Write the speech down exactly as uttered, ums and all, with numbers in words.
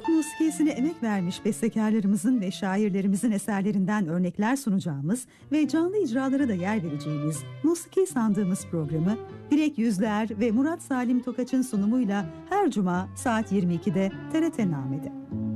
Türk musikisine emek vermiş bestekarlarımızın ve şairlerimizin eserlerinden örnekler sunacağımız ve canlı icralara da yer vereceğimiz Musiki Sandığımız programı Dilek Yüzler ve Murat Salim Tokaç'ın sunumuyla her cuma saat yirmi ikide T R T Name'de.